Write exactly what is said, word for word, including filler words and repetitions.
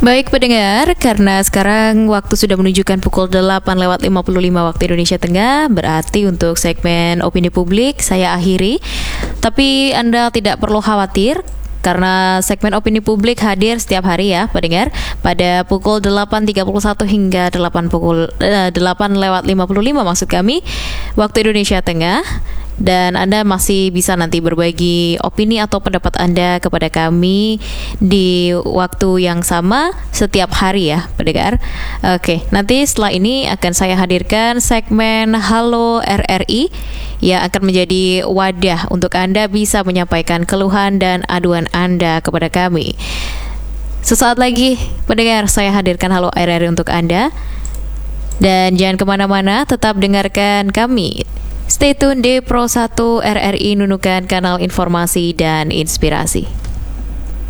Baik pendengar, karena sekarang waktu sudah menunjukkan pukul delapan lewat lima puluh lima waktu Indonesia Tengah, berarti untuk segmen opini publik saya akhiri. Tapi Anda tidak perlu khawatir, karena segmen opini publik hadir setiap hari ya pendengar, pada pukul delapan tiga puluh satu hingga delapan pukul eh, delapan lewat lima puluh lima maksud kami waktu Indonesia Tengah. Dan Anda masih bisa nanti berbagi opini atau pendapat Anda kepada kami di waktu yang sama setiap hari ya pendengar. Oke, nanti setelah ini akan saya hadirkan segmen Halo R R I yang akan menjadi wadah untuk Anda bisa menyampaikan keluhan dan aduan Anda kepada kami. Sesaat lagi pendengar, saya hadirkan Halo R R I untuk Anda. Dan jangan kemana-mana, tetap dengarkan kami. Stay tune di Pro satu R R I Nunukan, kanal informasi dan inspirasi.